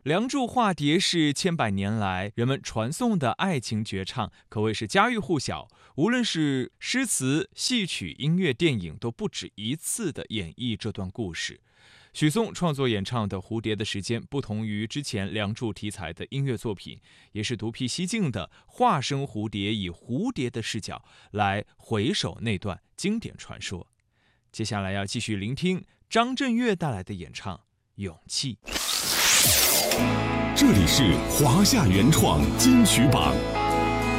梁祝化蝶是千百年来人们传颂的爱情绝唱，可谓是家喻户晓。无论是诗词、戏曲、音乐、电影，都不止一次地演绎这段故事。许嵩创作演唱的《蝴蝶的时间》，不同于之前梁祝题材的音乐作品，也是独辟蹊径的化身蝴蝶，以蝴蝶的视角来回首那段经典传说。接下来要继续聆听张震岳带来的演唱《勇气》。 这里是华夏原创金曲榜。